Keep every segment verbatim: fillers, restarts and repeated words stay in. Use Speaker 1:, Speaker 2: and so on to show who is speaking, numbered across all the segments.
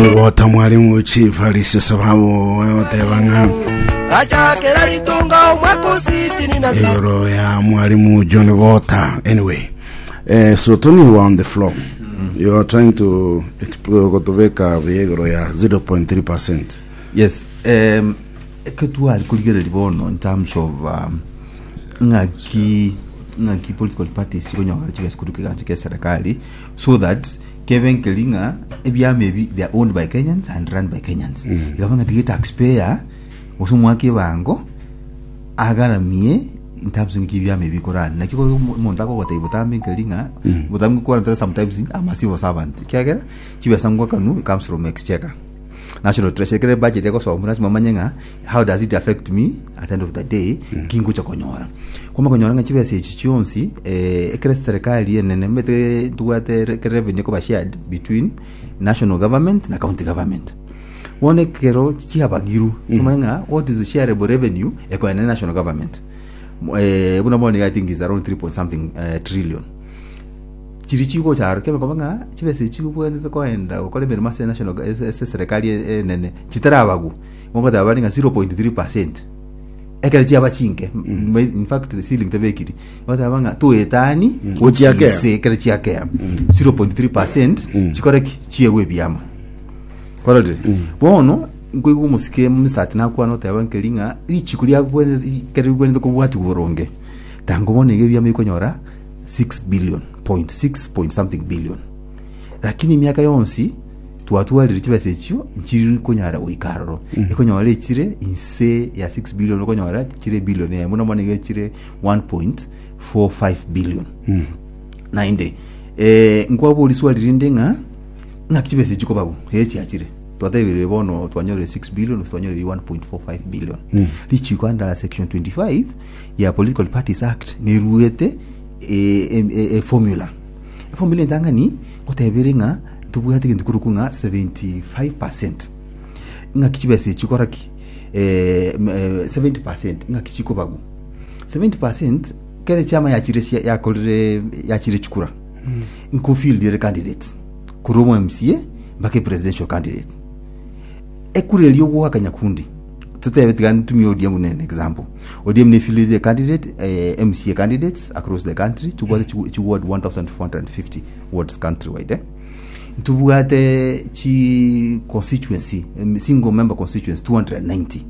Speaker 1: John Bota mwalimu chief Alicia sababu wote banga
Speaker 2: achakera litunga umwakusiti na
Speaker 1: igoro ya mwalimu John Bota. Anyway, uh, so Tony, you are on the floor. Mm-hmm. You are trying to kutoveka vigoro ya zero point three percent.
Speaker 3: Yes, um ketwa kuligera libono in terms of um, ngaki ngaki political parties konyo chike skuduke chike serikali, so that Kevin Kelinga ebyame bi they are owned by Kenyans and run by Kenyans. Yabanga mm. the taxpayer osumwake bango agaramie in terms of kibyame bi koran na kiko montako kwa taibutambe Kelinga butamwe kwa sometimes a massive servant kyagera kibasangwa kanu comes from exchequer. National Treasury budget yako so mwana mamanyenga, how does it affect me at the end of the day? mm. Kingu cha konyora kuma konyora nga chibe se chichionsi eh ekere serikali yenene mete tuwate revenue ko ba shared between national government na county government. One kero chihabagiru kumanga what is the shareable revenue eko na national government eh buna money I think is around three point something uh, trillion. Chirichiko charo kema komanga chibese chikubuende to koenda ukole bermase national serikali nene chitarabagu ngo da bali nga zero point three percent ekere chiaba chinke. In fact the ceiling tebekiri wata banga to etani
Speaker 1: ochiake
Speaker 3: ekere chiake zero point three percent chikoreki chiewe byama korode bono ngoigu musike msati na kwa no tabanke linga ichikulia kubwende kere kubwende ko bwati buronge tango bone gebyama ikonyora six billion point six point something billion, lakini miaka yonsi tuwatuwa lirichiba sechiyo nchiri konyara uikaroro mm. ekonyawale chire inse ya six billion konyawara chire billion ya muna mwana chire one point four five billion mm. na inde e, nkwabu ulisuwa lirinde nga nga kichibe sechiyo babu hechi achire tuwata hivire bono tuwanyore six billion tuwanyore one point four five billion mm. lichi kwa anda section twenty-five ya Political Parties Act ni ruete e, e, e, e formula e formula ndanga ni kotebere nga tubuhati ndikuru kunga seventy-five percent nga kichibese chikoraki eh seventy percent nga kichiko bagu seventy percent kele chama ya chire ya kolre ya chire chikura mm. nko field de candidates kuromo M C A mbake presidential candidate ekure liyo kwa kanyakundi tutebe tigani tumi O D M ne example O D M ne field de candidate eh, M C A candidates across the country to mm. to, to ward one thousand four hundred fifty wards countrywide eh? Ntubuate chi constituency single member constituency two hundred ninety.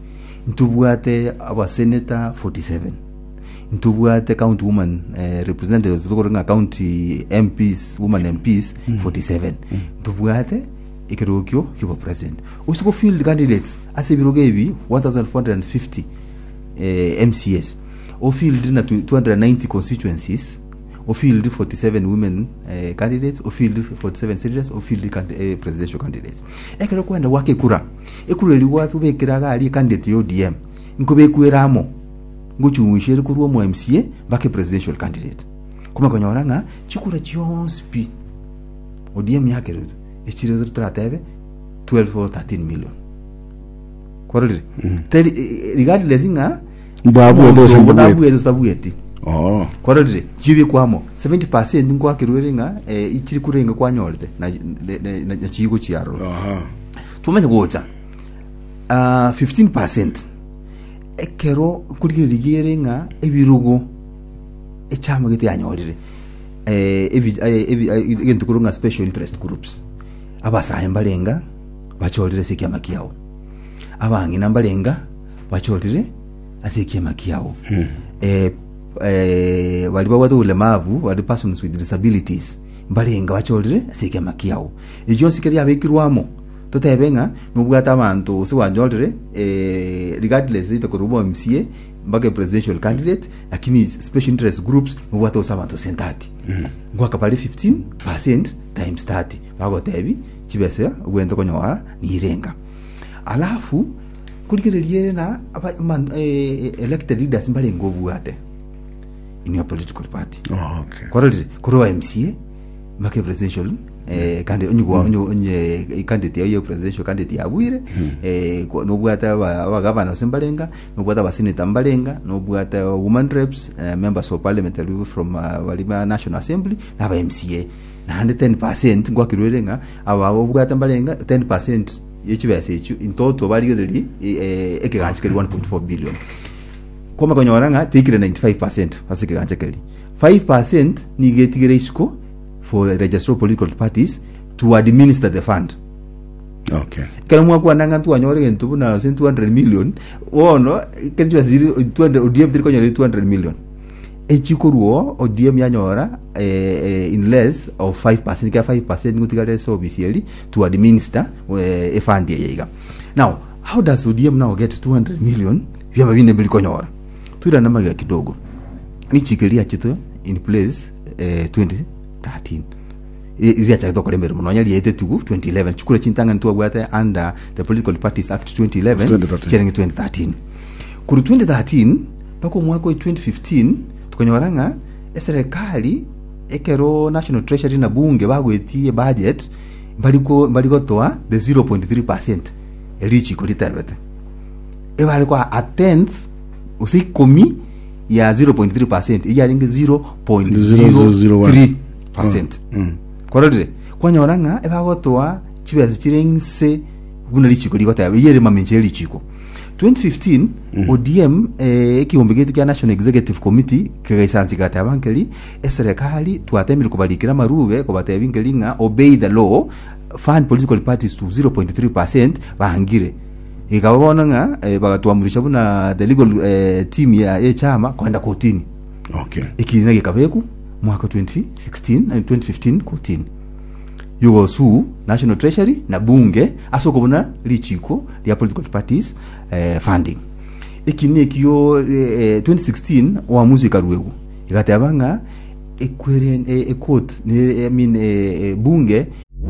Speaker 3: Ntubuate our senator forty-seven. Ntubuate county woman uh, representatives tukorenga county M Ps woman M Ps mm. forty-seven. Mm. Ntubuate ikerokyo kibo president. Usiko field candidates asebirogebi one thousand four hundred fifty uh, M C S. O field na two hundred ninety constituencies. O field forty-seven women uh, candidates, o field forty-seven senators, o field uh, presidential candidates. Ekero kwenda wake kura. Ekuru eli watu bekiraga ali candidate O D M. Nko bekwiramo. Ngochumushire kuru mu M C A bake presidential candidate. Kuma konyoranga chikura chonspi. O D M yake rudo. Echire zitratebe twelve or thirteen million. Kwarire. Mm. Teri regardless nga
Speaker 1: babu edo
Speaker 3: sabu edo sabu eti.
Speaker 1: Oh,
Speaker 3: kwarire jibe kwamo seventy percent ngwa kirurenga eh ichiri kurenga kwanyorete na na, na chigo chiaro.
Speaker 1: Aha.
Speaker 3: Tumenya gocha. Ah uh, fifteen percent ekero kurigirirenga ebirugo echama gete yanyorire. Eh evi evi igento kurunga special interest groups. Abasa embalenga bachorire sekiama kiao. Abangi nambalenga bachorire asekiama kiao. Hmm. Eh eh waliba watu ulemavu wali persons with disabilities mbalenga bacholire sike makiao ejo sikeri abekirwamo totebenga nubwata abantu se wanjolire eh regardless ite kurubo M C A mbage presidential candidate lakini special interest groups nubwata usabantu sentati mm. ngwa kapali fifteen percent times thirty bago tebi chibese ugwenda konyora ni irenga alafu kulikireliere na man, eh, elected leaders mbalengo bwate in your political party.
Speaker 1: Oh, okay.
Speaker 3: Kwarire kurowa M C A make presidential eh kandi onyigo onye candidate ya presidential candidate ya bwire eh no bwata wa governor sembalenga no bwata wa senator mbalenga no bwata women reps uh, members of parliament from uh, Walima National Assembly na ba M C A nandi ten percent ngwakirwerenga aba bwata mbalenga ten percent yechibese echu in total baligereri ekeganchikeri one point four billion koma konyoranga tikire ninety-five percent asikeganchikeri five percent nigetigere isiko for registered political parties to administer the fund.
Speaker 1: Okay.
Speaker 3: Kana mwa kwa nanga tu anyore ntu na two hundred million wono kenju asiri two hundred O D M tiri konyore two hundred million echikuruo O D M yanyora eh, in less of five percent ka five percent ngutigale so obviously to administer eh, a fund yega. Now how does O D M now get two hundred million vyama vine bili konyora tuira namaga kidogo ni chikeria chito in place eh, twenty thirteen izia cha dokole mbere muno nyali yete tugu twenty eleven chukure chintanga ntu agwate under the Political Parties Act twenty eleven chering twenty thirteen kuru twenty thirteen pako mwaka wa twenty fifteen tukonyoranga serikali ekero National Treasury na bunge bagwetie budget baliko baliko toa the zero point three percent elichi kutitavete ebale kwa a tenth usikomi ya zero point three percent iyalinge zero point zero three percent mm. Korode kwanyoranga ebagotoa chibese chirengse buna lichiko ligota yere mamenje lichiko twenty fifteen mm. O D M eh kiombe gitu kya National Executive Committee kegaisansi kata abankeli eserekali tuatemira kubalikira maruve ko batebingelinga obey the law fund political parties to zero point three percent bahangire ikabona nga eh, bagatuamurisha buna the legal eh, team ya e chama kwenda kotini.
Speaker 1: Okay.
Speaker 3: Ikizinga kabeku mwaka twenty sixteen and twenty fifteen kotini yugo su National Treasury na bunge asoko buna lichiko ya political parties eh, funding ikine kiyo eh, twenty sixteen oamuzi karuegu ikatabanga ekweren e, e quote I mean e, bunge.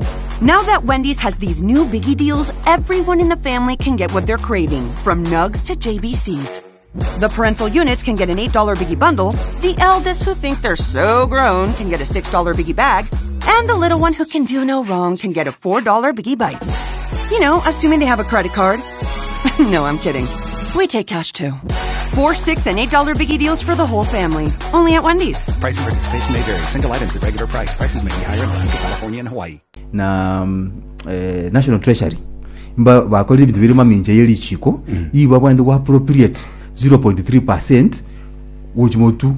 Speaker 4: Now that Wendy's has these new biggie deals, everyone in the family can get what they're craving, from nugs to J B Cs. The parental units can get an eight dollar biggie bundle, the eldest who think they're so grown can get a six dollar biggie bag, and the little one who can do no wrong can get a four dollar biggie bites. You know, assuming they have a credit card. No, I'm kidding. We take cash too. Four, six, and eight dollar biggie deals for the whole family. Only at Wendy's.
Speaker 5: Price and participation may vary. Single items at regular price. Prices may be higher in Alaska, California, and Hawaii.
Speaker 3: Na um, eh, National Treasury mba bakoli bintu biri maminje yeli chiko mm. Iba bwende wa appropriate zero point three percent wujimotu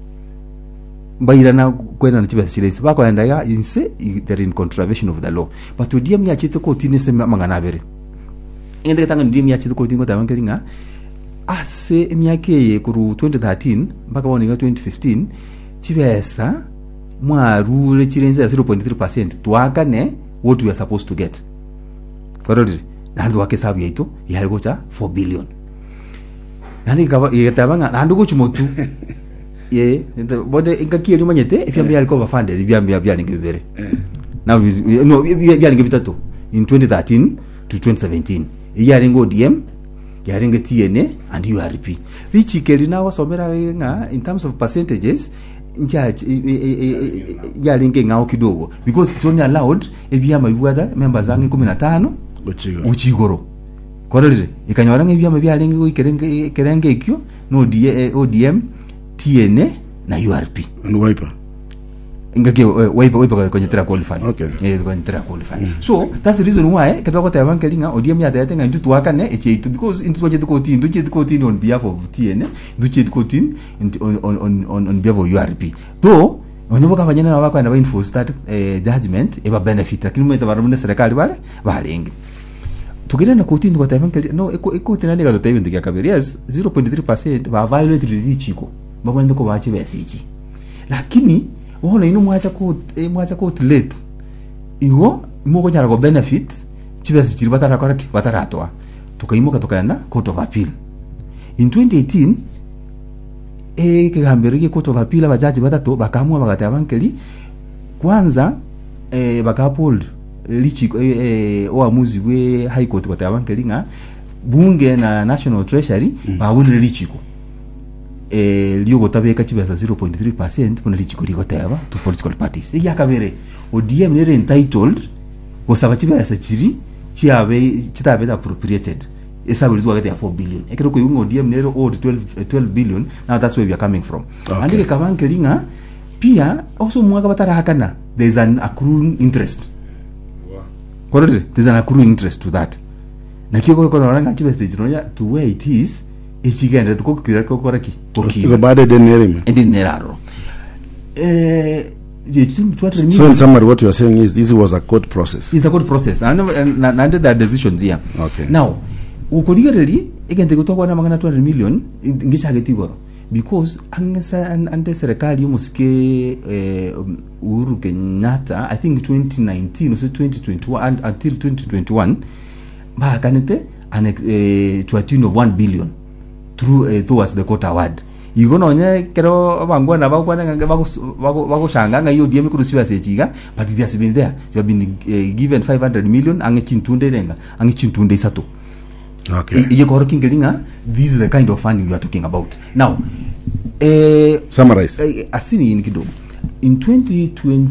Speaker 3: mbairana kwenda na chiba silesi bako enda ya inse they're in contravention of the law but O D M ya chite ko tine se mangana bere ende tanga ndi ya chite ko tingo tabangelinga ase emyake ye kuru twenty thirteen mpaka woninga twenty fifteen chibesa mwarule chirenze zero point three percent tuakane what we are supposed to get korodi nando wake sabu yaito yaliko cha four billion nani kaba yetabanga nando ko chumotu ye bode ingakiye lumanyete ifyambi yaliko bafande ibyambi byalinge bibere now no byalinge bitatu in twenty thirteen to twenty seventeen yalingo O D M yalinge T N A and U R P richikeli nawo somera nga in terms of percentages nja yalinge ngao kidogo because it only allowed ebyama biwada members zange kumi na tano uchigoro korole ikanyoranga ebyama byalinge ikerenge kerenge ikyo no O D M T N A na U R P
Speaker 1: and wiper
Speaker 3: ingake wiper wiper kwenye tera qualify.
Speaker 1: Okay.
Speaker 3: Yes, kwenye tera qualify. Mm. So that's the reason why katoko tabankelinga O D M ya tayatenga ndu tuakane echetu because into twenty fourteen ndu twenty fourteen on behalf of T N A ndu twenty fourteen on on on on on behalf of U R P though onyoboka banyana na bakwa na ba info start eh, judgment eba benefit lakini mweta barumune serikali bale balengi tukira na kotini kwa tabankelinga no eko eko tenani gato tayo ndikia kaberias zero point three percent ba violate richiko bakwenda ko bache besichi lakini wona ino mwacha ko e mwacha ko late iwo moko nyara go benefit chibesi chiri batara koraki batarato tukaimoka tukana court of appeal in twenty eighteen e kigambirike court of appeal abajaji batatu bakamwa bagati abankeli kwanza e bakapold lichi e, e oamuzi we high court kwa abankeli nga bunge na National Treasury mm. babunire lichiko eh liyo gotabeka chibesa zero point three percent kuna lichiko ligotaba to political parties ya kabere O D M nere entitled osaba chibesa chiri chiabe chitabe appropriated esabu lizo gati ya four billion ekero ko O D M nere owed twelve billion. Now that's where we are coming from. Okay. Andike kabanke linga pia also mwaka batara hakana there's an accruing interest correct, there's an accruing interest to that na kiko kwa oranga chibe stage noya to where it is ichigenda to kokira ko koraki
Speaker 1: okay go bade den nerime
Speaker 3: ndi neraro eh
Speaker 1: so in summary what you are saying is this was a court process.
Speaker 3: It's a court process and under the decisions here.
Speaker 1: Okay.
Speaker 3: Now ukodigereri egente gutogwa na magana two hundred million ngichagetigoro because angesa ande serikali yomusike eh, Uhuru Kenyatta I think twenty nineteen or so twenty twenty-one until twenty twenty-one ba kanete an eh, to a tune of one billion through eh, towards the court award. Igono nye kero bangwana bagwana nganga bago shanga nga yo diemi kurusiwa sechiga but it has been there. You have been uh, given five hundred million ange chintunde renga ange chintunde isato.
Speaker 1: Okay.
Speaker 3: Iyo koro kingelinga this is the kind of funding you are talking about. Now eh
Speaker 1: summarize.
Speaker 3: Eh, asini in kidogo. In twenty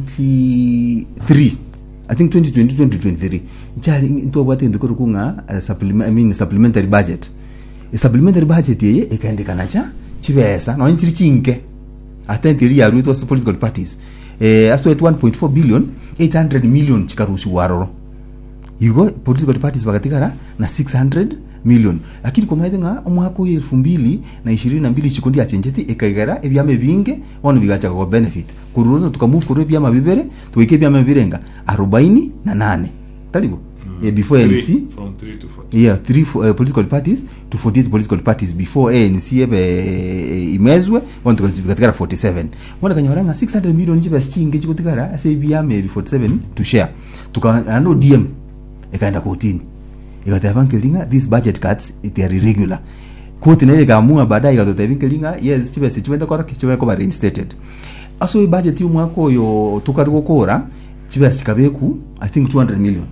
Speaker 3: twenty-three I think twenty twenty twenty twenty-three njali into abate ndikoro kunga uh, supplement I mean supplementary budget. A supplementary budget ye ekaendekana cha chibesa no nchiri chinke atentiri ya ruto political parties eh aso at one point four billion eight hundred million chikarushi waroro yugo political parties bagatikara na six hundred million lakini kwa maithenga omwaka elfu mbili na ishirini na mbili chikundi ya chenjeti ekaigara ebyame binge ono bigacha kwa benefit kuruno tukamove kuru byama bibere tuweke byama birenga arobaini na nane talibu mm. eh, before three, N C
Speaker 6: from three to forty
Speaker 3: yeah three uh, political parties to forty political parties before A N C ebe uh, imezwe wantu katika forty-seven mwana kanyoranga six hundred million chiba chinge chikotikara ase byame forty-seven to share tuka no D M ekaenda kotini ikatabankelinga these budget cuts they are irregular koti naye kaamua baadaye ikatabankelinga yes chiba sichwenda kwa kichwa kwa reinstated aso budget yu mwako yo tukarugokora chiba chikabeku I think two hundred million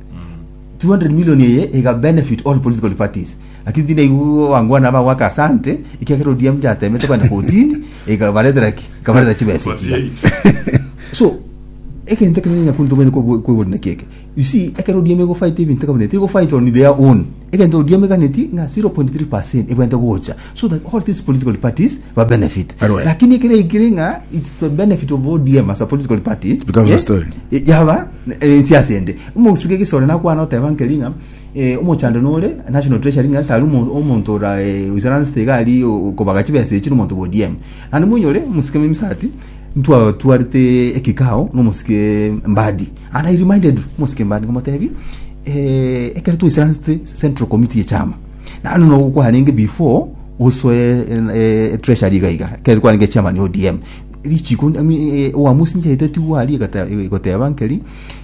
Speaker 3: two hundred million yeye ega benefit all political parties lakini dine yu wangwana aba waka asante ikakero D M jata emete kwa kotini ega baledra kabarada chiba sichia so eke ntaka nina kunto bene ko ko wona keke you see eke ro D M go fight even ntaka bene go fight on their own eke ndo D M ga neti nga zero point three percent e bende gocha so that all these political parties will benefit lakini eke ikiringa it's the benefit of all D M as a political party
Speaker 1: because yeah? The story
Speaker 3: yaba siasa ende umo sigege sore na kwa no tabankelinga eh umo chando nole national treasury nga salu umuntu ra uzarana stegali ko bagachi bese chino muntu bo D M ani munyore musikeme misati ntwa tuarite ekikao no musike mbadi and I reminded musike mbadi ngoma tebi eh ekertu isranste central committee ya chama na anu no ko haninge before also eh treasury gaiga kerku aninge chama ni O D M richi kun o amusi nje itatu wali kata kote bankeri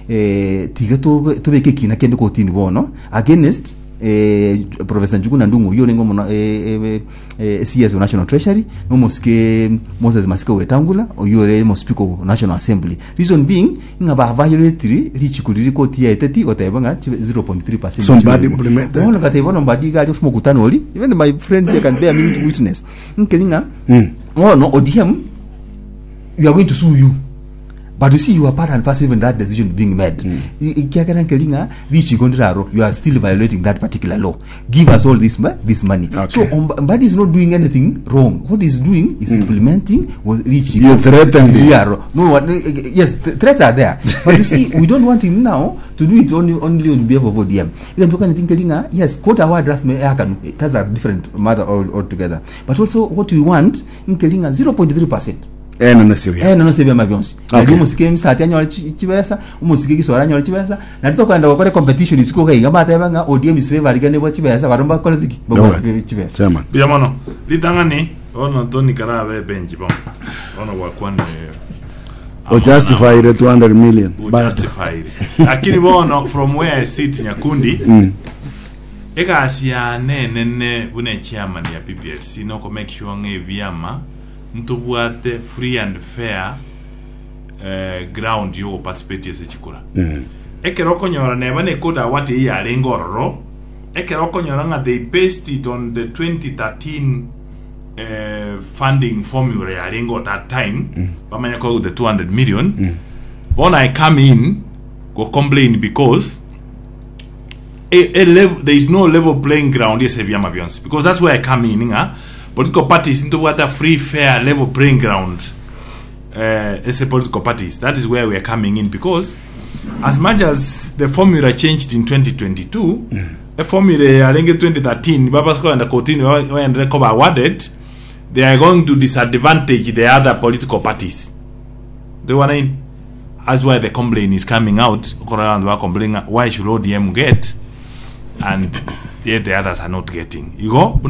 Speaker 3: eh tigato tobeke kina kende ko tini bono against eh Professor Njuguna Ndungu yo lengo mona eh eh C S National Treasury no moske Moses Masika Wetangula oyore mo speak of National Assembly reason being ngaba violatory richi kuliri ko tia etati otebanga zero point three percent
Speaker 1: somebody implemented
Speaker 3: ono katebono mbadi gali of mokutano oli even my friend here can bear me witness nkelinga
Speaker 1: mm.
Speaker 3: ono O D M you are going to sue you but you see you are part and passive in that decision being made ikiakana kelinga vichi gondraro you are still violating that particular law give us all this this money
Speaker 1: okay.
Speaker 3: So Mbadi is not doing anything wrong what he's doing is mm. implementing what Richi
Speaker 1: you threatened him
Speaker 3: no what, yes th- threats are there but you see we don't want him now to do it only only on behalf of O D M even talking anything kelinga yes quote award ras me akanu that's a different matter all altogether but also what we want in kelinga zero point three percent
Speaker 1: eh no nasibia
Speaker 3: eh no nasibia mabionsi ndio musike msati anyo chibesa umusike kisora anyo chibesa na to kwenda gukore competition isiko kai ngamba tebanga O D M is favor gane bo chibesa baromba kore tiki bo chibesa
Speaker 1: chairman
Speaker 6: biyamano litangani ono toni karabe benji bon ono wakwane
Speaker 1: o justify the two hundred million
Speaker 6: o justify lakini bono from where I sit Nyakundi
Speaker 1: mm.
Speaker 6: eka asia nene ne bune chairman ya P P L C no ko make sure nge vyama ntubuate free and fair uh, ground yo participate se chikura
Speaker 1: mm.
Speaker 6: ekero konyora neba ne koda wati ya lengororo ekero konyora nga they based it on the twenty thirteen uh, funding formula ya lengo that time mm. bamanya ko the two hundred million mm. when I come in go complain because a, a level, there is no level playing ground yes evyama byonse because that's where I come in nga political parties into what a free fair level playing ground uh, as a political parties. That is where we are coming in, because as much as the formula changed in twenty twenty-two, mm. the formula in twenty thirteen, Babasco and the Coutinho when Recover awarded, they are going to disadvantage the other political parties. They want to, as why the complaint is coming out, why should O D M get and yet the others are not getting. You go,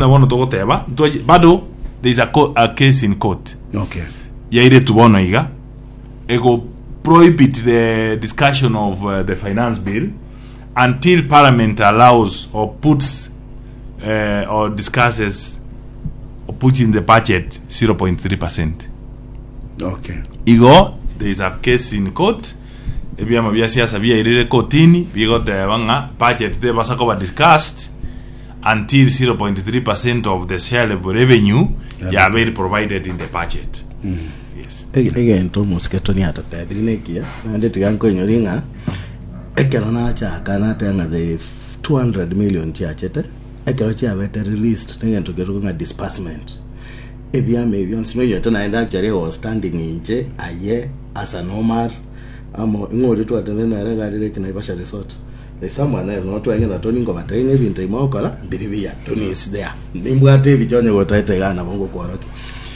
Speaker 6: Bado, there is a, co- a case in court.
Speaker 1: Okay.
Speaker 6: Yaire tubono iga. Ego prohibit the discussion of uh, the finance bill until Parliament allows or puts uh, or discusses or puts in the budget zero point three percent.
Speaker 1: Okay.
Speaker 6: Igo, there is a case in court. Ebia mabia siasa bia irire kotini bigo te banga budget they was discussed until zero point three percent of the shareable revenue yeah, ya very provided in the budget. Mm. Yes.
Speaker 7: Again, to musketoni ata tabirinekia na ndeti ganko nyoringa ekero na cha kana tenga the two hundred million cha chete ekero cha better released nenga to get nga disbursement ebia maybe on sino yoto na enda jare was standing inje aye as a normal amo ngori to atene na rega dire kina ibasha resort. There's someone else not doing that only got a in the Mokala, Birivia, Tony is there. Nimbuate Vijonia what I take on a Bongo Quaraki.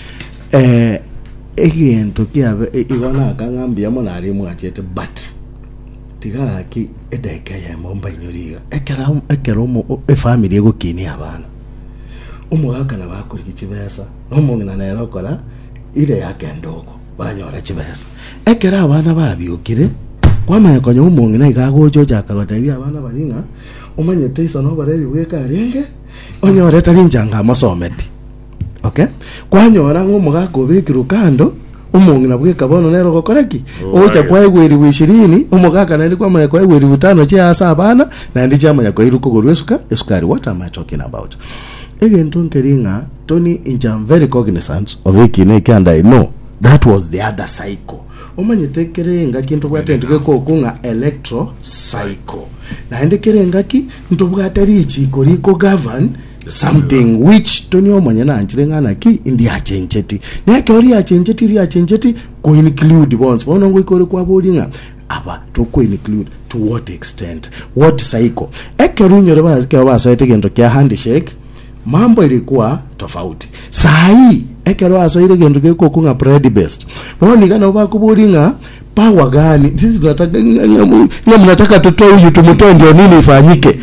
Speaker 7: Eh, again, to give Ivana Gangam Biamonari Muachet, but Tigaki, a decay, Mumbai Nuria, a caram, a caromo, a family go Kini Havana. Umuakanavaku Chivesa, Omong and Aerocola, Idea can dog, Banyora Chivesa. A caravana babi, okay? Kwama kwenye umungi na ikago joja kagotabia abana balinga umanye teiso no bare biweka renge onye oreta linjanga masometi. Okay? Kwanyora ngumuga kubikira kando umungi na bweka bono nero gokoreki oja kwa egweri ishirini umugaka nandi kwa maya kwa egweri butano che asa abana na ndi chama ya kwa iruko gorwesuka esukari. What am I talking about? Again tonkeringa Tony injam very cognizant of it and I know that was the other cycle. Umanye tekere ngaki ntobwate ndike ko kunga electro cycle na ndekere ngaki ntobwate richi koriko govern something which Tony omanye na anchirenga na ki indi achenjeti ne kori achenjeti ri achenjeti ko include bonds bono ngo ikore kwa bodinga aba to ko include to what extent what cycle ekerunyo reba ke ba so eteke ndo kya handshake mambo ilikuwa tofauti. Sahi ekero aso ile gendo ke kokunga pride best. Wao kana uba kuburinga power gani? Sisi tunataka ngamu mnataka tutoe huyu tumutoe ndio nini ifanyike.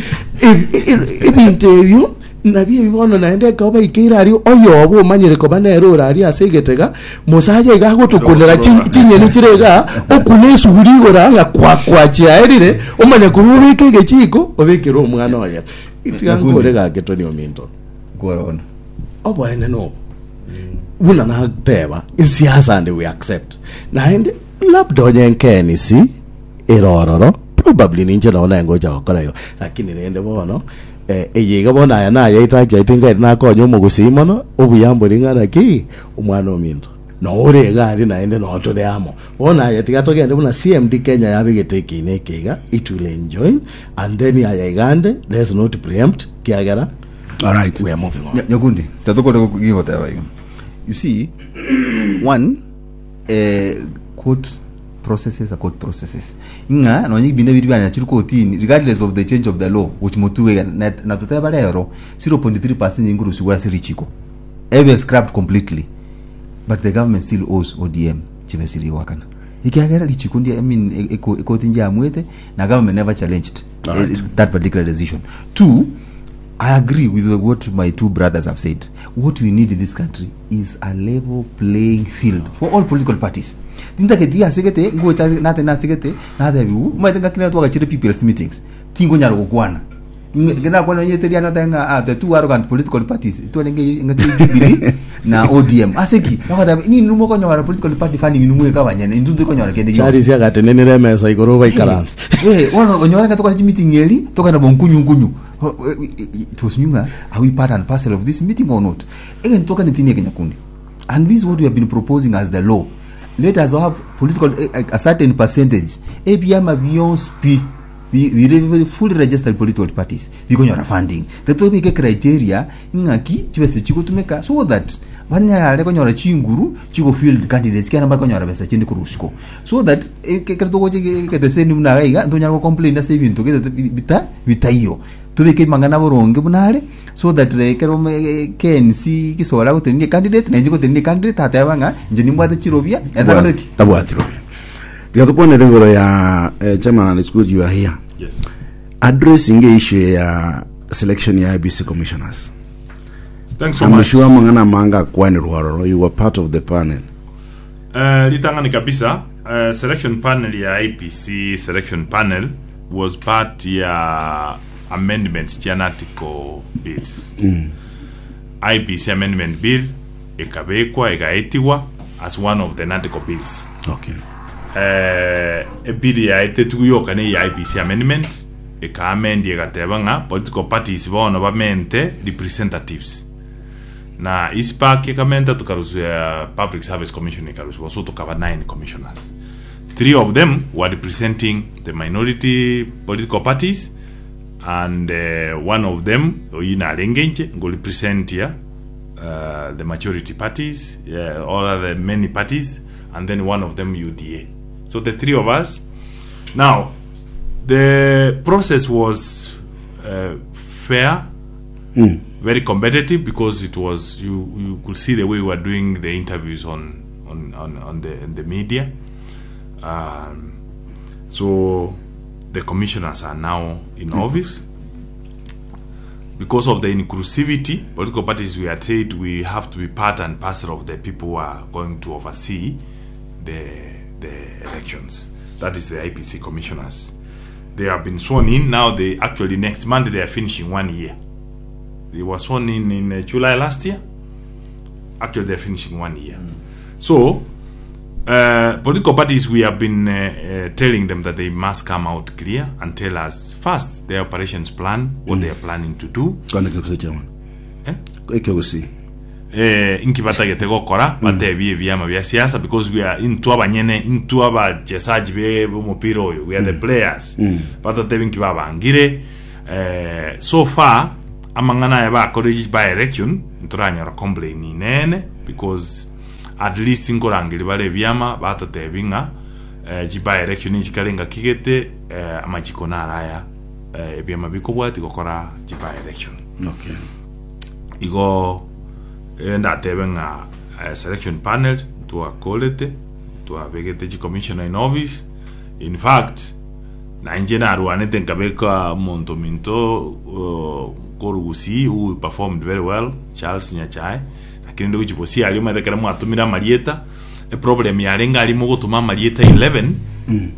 Speaker 7: Ibi interview na bie bibono naende ka oba ikira ari oyo obo manyire ko banero rari asegetega musaje gago tukunera kinye nikirega okunesu burigora nga kwa kwa chiairire umanya kurubike gechiko obekero umwana oya. Itiangore ga getoni ominto.
Speaker 3: Gorona.
Speaker 7: Obo ene no. Wuna na teba in siasa and we accept. Na ende labda onyenkeni si erororo probably ninje na ona ngoja okora yo lakini nende bono eh eyiga bona ya na ya itaki itinga na ko nyomo gusimono obuyambo ringana ki umwana ominto no ore gari na ende no to deamo bona ya tigato gende bona C M D Kenya yabigete kine kega it will enjoy and then ya igande let's not preempt kiagara.
Speaker 1: All right,
Speaker 7: we are moving on.
Speaker 3: Nyagundi tatoko to give that way. You see, one uh, court processes are court processes. Inga no nyi bine bibi na chiruko tini regardless of the change of the law which motuwe na na tutaba lero zero point three percent inguru sigura sirichiko. Ever scrapped completely. But the government still owes O D M chivesiri wakana. Ikiagera lichikundi I mean eko eko tinja amwete na government never challenged right. uh, that particular decision. Two, I agree with what my two brothers have said. What we need in this country is a level playing field for all political parties. Tinta ke dia segete ngo cha na tena segete na da biu ma tenga kina to ga chire people's meetings. Tingo nyaro kwana. Ngena kwa nyete dia na tenga ah the two arrogant political parties. To nge ngati bili na O D M. Aseki bakada ni numo ko nyara political party funding numu ka banyana indundu ko nyara kende.
Speaker 7: Chari sia ga tenene mesa igoro ba ikalanz.
Speaker 3: Eh ono nyara ka to ka meeting ngeli to ka na bonkunyu kunyu. To Nyunga, are we part and parcel of this meeting or not? Again, talking to Tinyakundi. And this is what we have been proposing as the law. Let us have political a, a certain percentage. A B M beyond P we we fully registered political parties bikonyora funding teto bike criteria ngaki chibese chikutumeka so that banya ale konyora chinguru chiko field candidates kana bakonyora besa chindi kurusko so that kekerto goje ke seni muna ga ndonya ko complain na sebintu ke bita bitayo tubike mangana boronge bunare so that kero K N C kisola ko teni candidate na njiko teni candidate atayabanga njini mbata chirobia yatakati
Speaker 1: tabwa chirobia the point regoro ya chairman is good you are here.
Speaker 6: Yes.
Speaker 1: Addressing the issue ya selection ya I B C commissioners.
Speaker 6: Thanks so
Speaker 1: I'm
Speaker 6: much.
Speaker 1: sure mangana manga kwani ruharo you were part of the panel.
Speaker 6: Uh, litangani kabisa uh, selection panel ya I P C selection panel was part ya amendments ya article bills.
Speaker 1: Mm.
Speaker 6: I P C amendment bill ikabekwa ikaitiwa as one of the article bills.
Speaker 1: Okay.
Speaker 6: Uh, a bill ya itetuyoka ne ya I P C amendment ika amend yegatebanga political parties bono bamente representatives na ispark ikamenta tukaruzu ya public service commission ikaruzu so tukaba nine commissioners. Three of them were representing the minority political parties and uh, one of them oyina lengenje ngo represent ya uh, the majority parties uh, all other many parties and then one of them U D A. So the three of us. Now, the process was uh, fair,
Speaker 1: mm.
Speaker 6: very competitive because it was you you could see the way we were doing the interviews on on on, on the in the media. Um, so the commissioners are now in mm. office. Because of the inclusivity, political parties we had said we have to be part and parcel of the people who are going to oversee the the elections. That is the I P C commissioners. They have been sworn in. Now they actually next month they are finishing one year. They were sworn in in uh, July last year. Actually they are finishing one year. Mm. So uh, political parties we have been uh, uh, telling them that they must come out clear and tell us first their operations plan, what mm. they are planning to do.
Speaker 1: Eh? Eke
Speaker 6: eh inkibata gete gokora bate bie byama bya siasa because we are into abanyene into aba chesaji be umupira oyo we are the players
Speaker 1: mm.
Speaker 6: bata tebinki babangire eh so far amangana ya ba college by election nturanya ra complain nene because at least inkorangire bale byama bata tebinga eh jiba election ikikalenga kigete eh amachiko naraya eh byama bikobwati gokora jiba election.
Speaker 1: Okay.
Speaker 6: Igo and that having a, a selection panel to a quality to a vegetative commissioner in office. In fact, Nigeria Ruanete Kabeka Montominto Korugusi, who performed very well, Charles Nyachai, Akendo Jibosi, Alima de Karamu Atumira Marieta, a problem Yarenga Limogo to Marieta eleven,
Speaker 1: mm.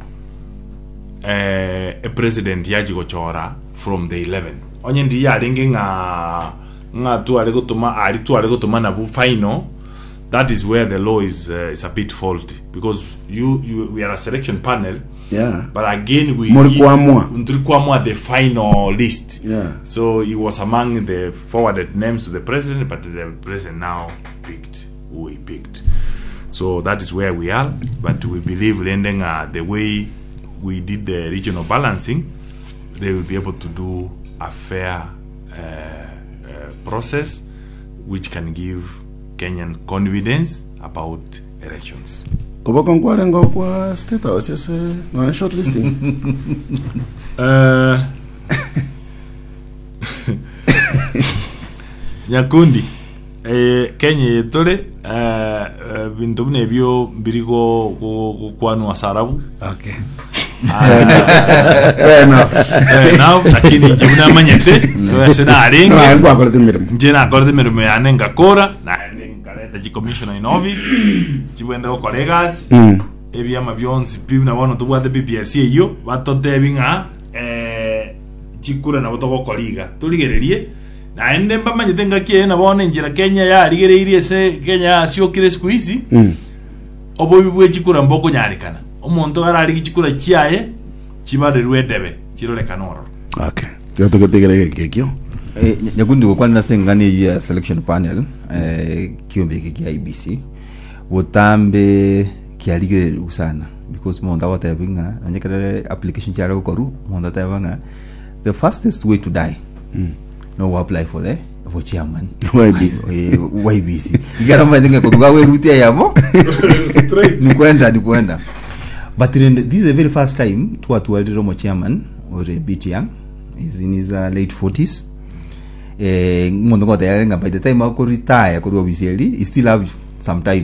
Speaker 6: uh, a president Yajigo Chora from the eleven. Onyen di Yarenga a nga tu alego toma ali tu alego toma na bu final. That is where the law is uh, is a bit faulty because you you we are a selection panel.
Speaker 1: Yeah.
Speaker 6: But again we
Speaker 1: Murikwamwa
Speaker 6: the final list.
Speaker 1: Yeah.
Speaker 6: So he was among the forwarded names to the president, but the president now picked who he picked. So that is where we are. But we believe lending uh, the way we did the regional balancing, they will be able to do a fair uh, process which can give Kenyan confidence about elections.
Speaker 1: Kuba konkwale ngo kwa state house yes no shortlisting.
Speaker 6: uh Nyakundi eh Kenya tole eh bintu bine byo birigo kwanu asarabu.
Speaker 1: Okay.
Speaker 6: Fair enough. Fair enough. Lakini jibuna manyete sina aringa
Speaker 1: ngo akora timirimo
Speaker 6: njena akora timirimo ya nenga kora na nenga the commissioner in office jibwenda ko colleagues ebyama byonsi bibi na bono tubwate B P L C yo batote binga eh chikura na botoko koliga tuligererie na ende mbamanyete ngakie na bono njira Kenya ya ligereirie se Kenya sio kire squeeze obo bibwe chikura mboko nyarikana omuntu arari gikikura kiaye kibare rwedebe kirole kanoro.
Speaker 1: Okay. Yo to ketegere kekyo.
Speaker 3: Eh Nyakundi ko kwanda sengani ya selection panel eh kiombe kiki I B C. Wotambe kialige sana because mo ndawa tebinga anyekere application chara koru mo ndatebanga the fastest way to die mm. no apply for the for chairman
Speaker 1: Y B C
Speaker 3: Y B C igara mazinga kuruga we rutia yabo straight ni kwenda ni kwenda but in, this is a very first time to what world romo chairman or a bit young is in his uh, late forties eh mondo ngote yarenga by the time ako retire ko obviously he still have some time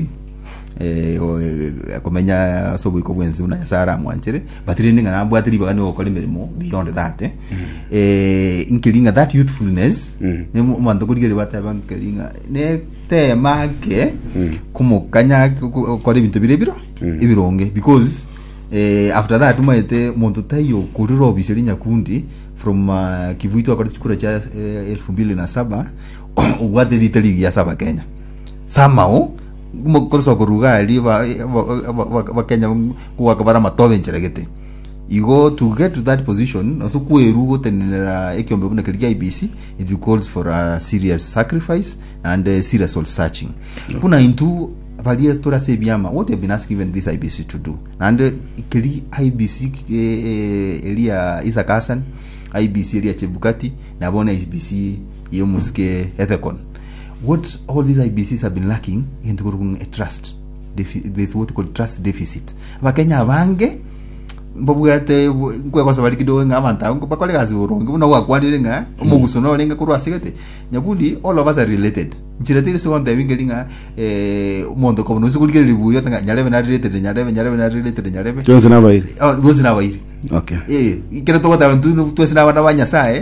Speaker 3: eh akomenya sobo iko bwenzi una sara mwanchere but really ngana bwatiri bagani okole merimo beyond that eh mm. eh inkilinga that youthfulness mm. ne mando kuligere bataba nkilinga ne tema ke mm. kumukanya okole bintu birebiro mm. ibironge because eh after that umaite mondo tayo kuriro obviously nyakundi from uh, Kivuito akora chukura cha uh, elfu mbili na saba uwate litali ya saba Kenya samao gumo korso koruga ali ba ba Kenya kwa kabara matobe ncheregete igo to get to that position aso kweru tenera ekyombe buna kali I B C it calls for a serious sacrifice and a serious soul searching no. Kuna into valia stora sebiama what have been asked given this I B C to do and kali I B C eh, elia Isaac Hassan I B C elia Chebukati na bona I B C yemuske ethekon. What all these I B Cs have been lacking in a trust. There's what we call trust deficit. Vakenya vange mbobwate kwa kwa sabali kidogo ngamanta bakole gazi urongo una wakwandire nga umuguso no lenga kurwa sigete nyakundi all of us are related nchiretire so onda wingelinga eh mondo ko no sikulikele libuyo tanga nyalebe na related nyalebe nyalebe na related nyalebe
Speaker 1: Johnson na bairi
Speaker 3: oh Johnson na bairi
Speaker 1: okay
Speaker 3: eh ikere to wata ntu twese na bana banya sae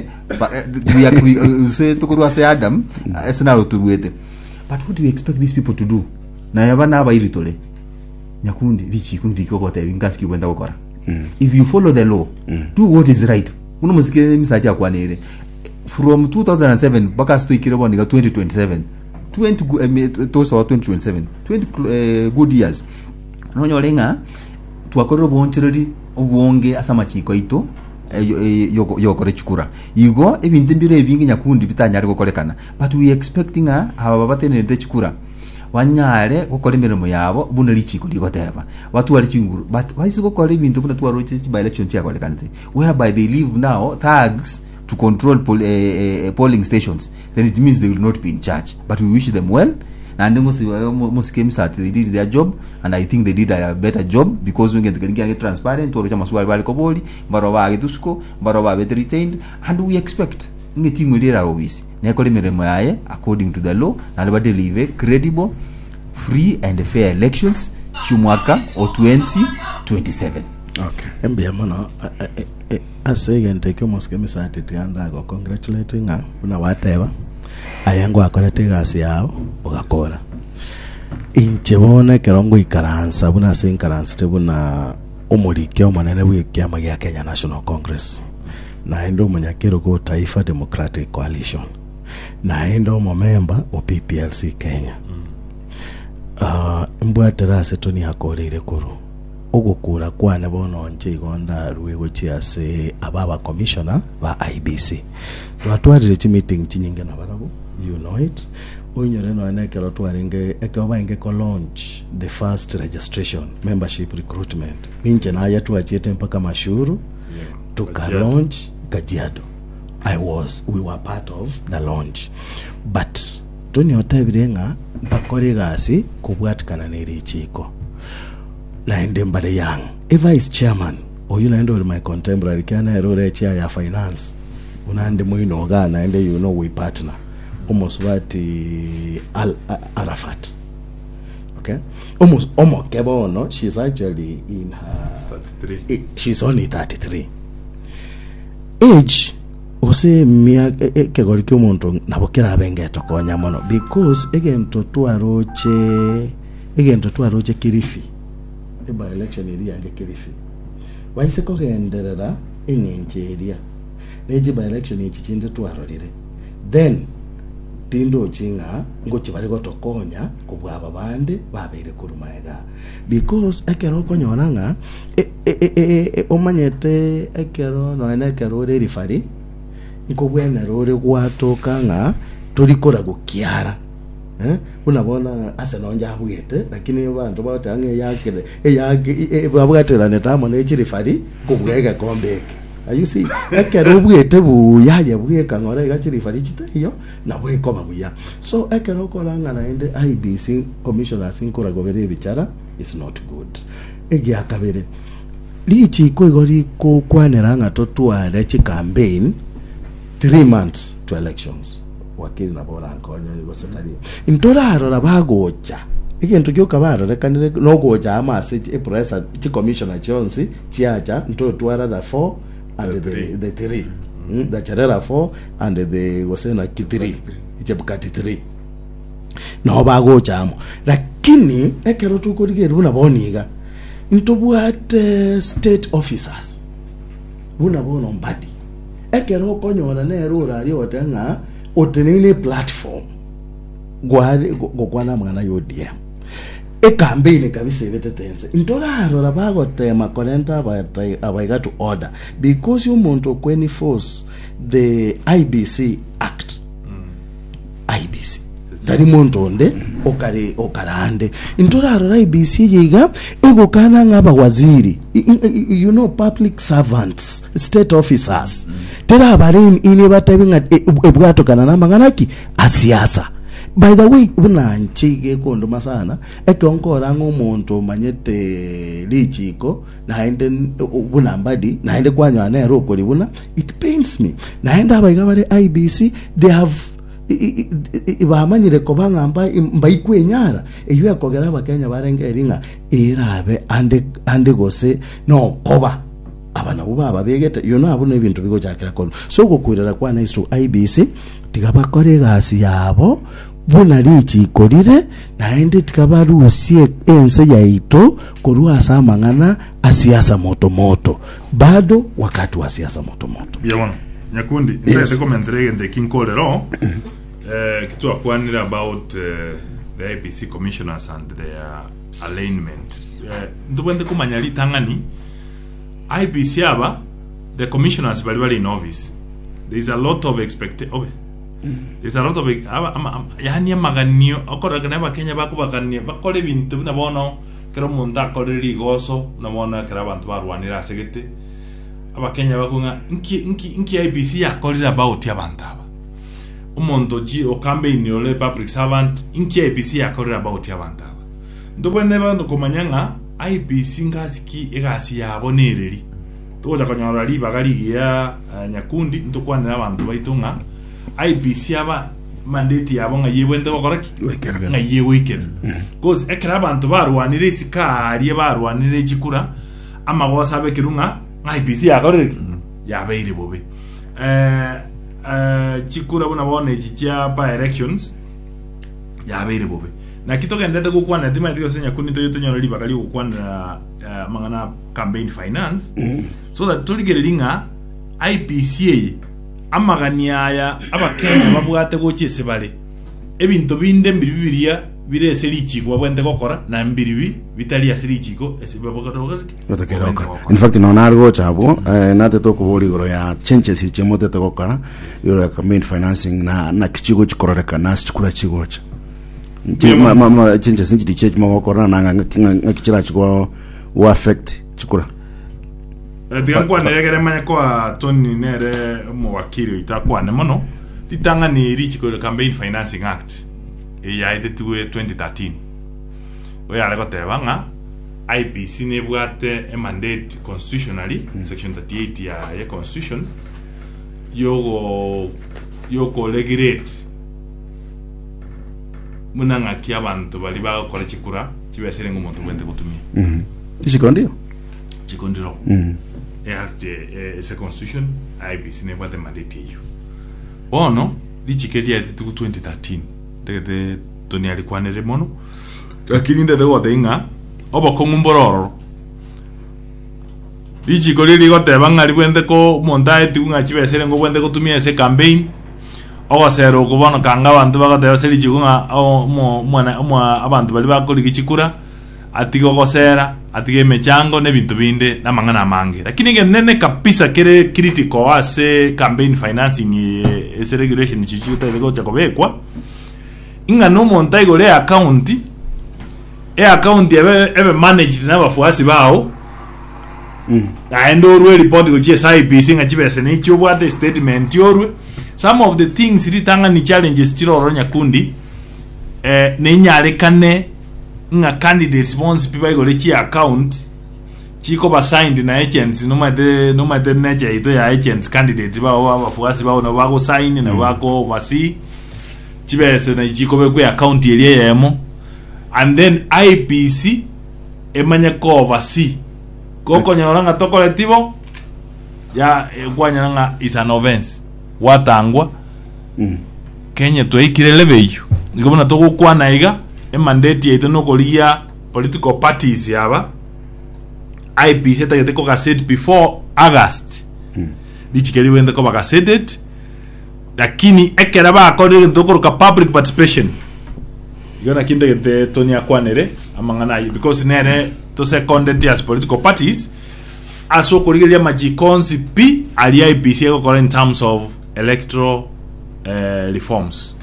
Speaker 3: ya se to kurwa se Adam esina roturuete but what do you expect these people to do na yabana bairi tole nyakundi richi kundi ko ko tawingaski wenda gukora. Mm. If you follow the law, mm. do what is right. Uno musike misaje akwanere. From two thousand seven baka sto ikirebo ni twenty twenty-seven. twenty uh, to so twenty twenty-seven. twenty uh, good years. No nyolenga twakoro bonchereri obwonge asamachiko ito yoko yoko rechukura. Igo ebintu mbire ebingi nyakundi bitanyari gukorekana. But we expecting a aba batene ndechukura. Wanyare gukora imirimo yabo buno lichiko ligoteba watu wali chinguru but why is gukora ibintu buno twaroche by election chia kwale kanite whereby they live now thugs to control pol, uh, uh, polling stations then it means they will not be in charge but we wish them well and most came sat they did their job and I think they did a better job because we get get transparent twarocha maswali bali koboli baro ba gitusko baro ba better retained and we expect ngeti ngulira obisi nekole miremo yaye according to the law na ba deliver credible free and fair elections chumwaka o twenty twenty-seven.
Speaker 1: Okay
Speaker 7: embia mono asegente ke moske misate tianda go congratulating una wateva ayango akora tegasi yao ogakora inchebone kerongo ikaransa buna sinkaransa tebuna umurike omanene bw'ikyama gya Kenya National Congress na endo manyakero ko Taifa Democratic Coalition na endo member o P P L C Kenya ah uh, mbwatera setoni akorire kuru ogukura kwane bono nje igonda ruwego chiase ababa commissioner ba I B C twatwarire chi meeting chinyinge na barabo you know it onyore no anekero twaringe ekaba inge ko launch the first registration membership recruitment ninje na ya twachete mpaka Mashuru yeah. Tuka launch Kajiado. I was we were part of the launch but toni otabirenga bakore gasi kubwatikana neri chiko na ende mbare yang if vice chairman or you know my contemporary kana erore chair ya finance unande muino gana ende you know we partner almost what Al Arafat okay almost omo kebono she's actually in her thirty-three she's only thirty-three age ose mia kegori ke umuntu nabokera bengeto konya mono because again to twaroche again to twaroche Kilifi e by election iri yange Kilifi waise ko genderera enyenjeria neje by election ichichinde twarorire then tindo chinga ngochi bari gotokonya kubwaba bande babere kurumaega because ekero konyoranga e e e omanyete ekero no ene ekero re rifari ikobwena rore gwatoka nga turikora gukiara eh unabona asenonja abwete lakini abantu bote ange yakire eyake babwatera netamo nechirifari kubwega kombeke you see ekero bwete bu yaje bweka ngore gachirifari chiteyo na bweko babuya so ekero koranga na ende I B C commissioners inkora gobere bichara is not good ege akabere lichi ko igori ko kwanera to tware chi campaign three months to elections wakiri na bora nkonye gosatari intoraro rabagocha ikintu kyoka barore kanire no gocha amase e pressa chi commissioner Jones chiacha nto twara the four and the the, the three mm, the charera four and the wasena kitiri ichebukati three no bagocha amo lakini ekero tukorige runa boniga ntobwat uh, state officers buna bono mbadi ekero konyona ne rura ryote nga otenene platform gwari gokwana mwana yodie e campaign kabisa betetense ntoraro rabagotema korenta abatai abaiga to order because you want to enforce the I B C act mm. I B C dari montonde okare okarande intoraro I B C yiga ego kana ngaba waziri you know public servants state officers mm. tera abarim ini batabinga ebwato kana namanganaki asiasa by the way una nchige kondo masana ekonkora ngomuntu manyete lichiko na ende bunambadi na ende kwanya na roko libuna it pains me na ende abayiga bare I B C they have ibamanyire kobanga mba mbayikwenyara eyo yakogera abakenya barenge eringa irabe ande ande gose no koba abana buba babegete you know abune ibintu bigo cyakira kono so gukwirira kwa na isu I B C tigabakore gasi yabo buna lichi korire na ende tikabarusie ense yaito korua samangana asiasa moto moto bado wakati wa siasa moto moto
Speaker 6: yabona Nyakundi yes. Ndete commentary in the King Kolero eh kitu akwanira about uh, the I B C commissioners and their alignment eh ndubende kumanyali tangani I B C aba the commissioners bali bali in office there is a lot of expectation there's a lot of yani maganio akora kana bakenya bakubakania bakole bintu nabona kero munda kole rigoso nabona kera abantu barwanira segete abakenya bakunga inki inki inki I B C yakolira about yabantaba umondo ji o campaign ole public servant inki I B C yakolira about yabantaba ndobone bando komanyanga I B C ngaziki egasi yabonereri toja kanyora liba gali ya uh, Nyakundi ntokwana abantu baitunga I B C aba mandate yabo nga yebwende bakoraki nga yewikera cause ekera abantu barwanire sikari barwanire jikura amagosa bekirunga I B C yakoreki yabeire bobe eh eh jikura bona bona ejija by elections yabeire bobe na kitoka ndete gukwana dima ndiko senya kuni to yotonyora libakali gukwana uh, mangana campaign finance mm. so that tuligelinga I B C amaganiaya abakenya babwate gochese bale ebintu binde mbiribiria birese lichiko babwende gokora na mbiribi bitali asirichiko esibabokora
Speaker 1: batekeroka in fact no nargo chabo nate to kubori goro ya changes chemote to gokora yo campaign financing na na kichigo chikoreka na chikura chigocha ma ma changes nchi change mo gokora na ngakichira chiko wa affect chikura Diangwa neregere manya kwa Tony nere mwakili itakuwa ne mono ditanga ni rich ko campaign financing act e ya ite tuwe twenty thirteen oya lego tebanga I B C ne bwate a mandate constitutionally mm. section thirty-eight ya ya constitution yogo yogo regulate munanga kia bantu bali ba ko chikura chibesere ngomuntu wende kutumia mhm chikondio
Speaker 6: chikondiro
Speaker 1: mhm
Speaker 6: it's a constitution I B C never the mandate you oh no di chikedia tu twenty thirteen de de Tony alikuwa nere mono lakini nde de wadenga obo kongumbororo di chikoli ligo te banga libwende ko mondae tu nga chibesere ngo bwende ko tumia ese campaign ogo sero ko bono kanga bantu baga de seri chigunga o mo mwana mo abantu bali bakoli kichikura atigo gosera atige mechango ne bintu binde na mangana mange lakini ngenene kabisa kere critical ase campaign financing ese regulation chichuta bego chakobekwa inga no monta igore account e account ebe ebe managed na bafuasi bao mm aendo rwe report go chie I P C nga chibese ni chobwa the statement yorwe some of the things ritanga ni challenges chiro Nyakundi eh ne nyale kane nga candidates bonds people igore chi account chiko ba signed na agents no mate no mate nature ito ya agents candidates ba bafuasi bao no bago sign na bako basi chibese na chiko be ku account area yemo and then I P C emanya ko basi koko nyoranga to colectivo ya gwanyanga is an offense watangwa mm. Kenya to ikirele beyo ngobona to kukwana iga e mandate yetu no kolia political parties yaba I P C ta yeteko cassette before August mm. Dichikeli wende ko cassette lakini ekera ba according to ko public participation yona kinde gete Tony Akwanere amangana because nere to second tiers political parties aso kurigelia majikonsi p ali I P C ko in terms of electoral uh, reforms.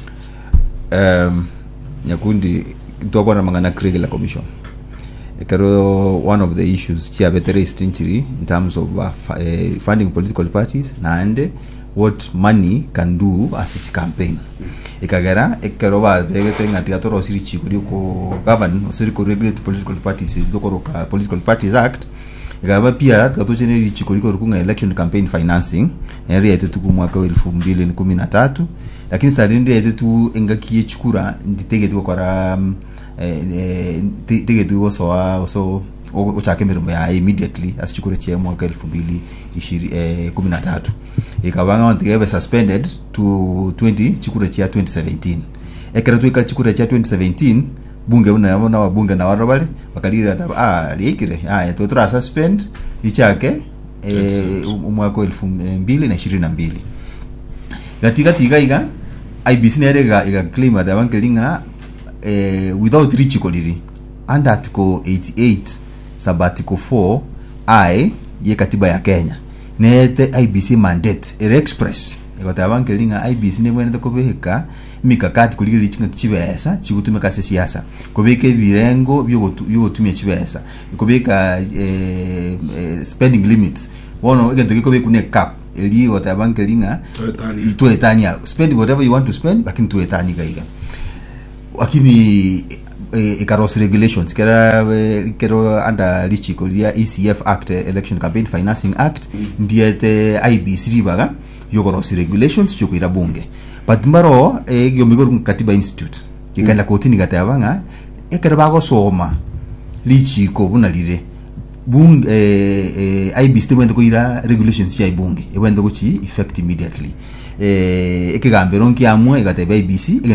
Speaker 3: um Nyakundi to kwa mangana krigelia commission ekero one of the issues chia vetere stinchiri in terms of uh, uh, funding political parties na ande what money can do as a campaign ikagera ekero ba vegete ngatika toro siri chikuri ko govern osiri ko regulate political parties zokoro ka political parties act ikaba pia kato generally chikuri ko kunga election campaign financing area yetu ku mwaka wa elfu mbili na kumi na tatu lakini sadinde yetu engakie chukura nditegete ko kora eh tegete go so so uchake mirimo ya immediately as chukura chia mwaka elfu mbili na kumi na tatu ikabanga wantigebe suspended to twenty chikura chia twenty seventeen ekera tuika chikura chia twenty seventeen bunge unayabona wabunge na warobali wakalira ah liikire ah to tra suspend ichake eh umwaka elfu mbili na ishirini na mbili gatika tiga iga I B C nerega iga claim that abankelinga eh without reach koliri under article eighty-eight sub article four I ye katiba ya Kenya nete I B C mandate ere express ikotabanke linga I B C nebwene ko beheka mikakati kuligiri chinga kibesa chigutumeka siasa kobeke birengo byogotumye kibesa ikobeka eh, eh, spending limits wono egende ko beku ne cap eli otabanke linga to etania spend whatever you want to spend lakini to etani gaiga lakini ikaros regulations kera kero under lichiko ya E C F Act, Election Campaign Financing Act ndiye te I B C ribaga yogoros regulations chukwira bunge but maro e gyomigo katiba institute ikala kotini gatabanga ekera bago soma lichiko bunalire bunge eh, I B C wende ko ira regulations ya bunge e wende ko chi effect immediately eh ekigambero nkiamwe gatebe I B C